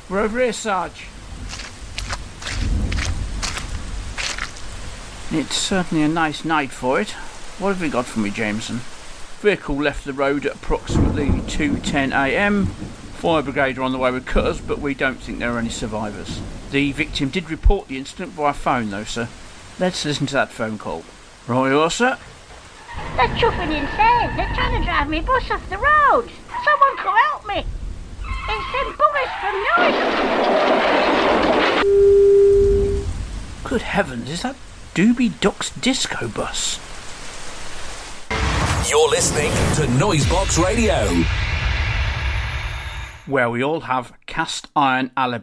We're over here, Sarge. It's certainly a nice night for it. What have we got for me, Jameson? Vehicle left the road at approximately 2:10 a.m. Fire brigade are on the way with cutters, but we don't think there are any survivors. The victim did report the incident via phone, though, sir. Let's listen to that phone call. Right, you are, sir. They're chuffing insane. They're trying to drive me bus off the road. Someone come help me. It's them buggers from Noise. Good heavens, is that Doobie Duck's disco bus? You're listening to Noisebox Radio, where we all have cast iron alibis.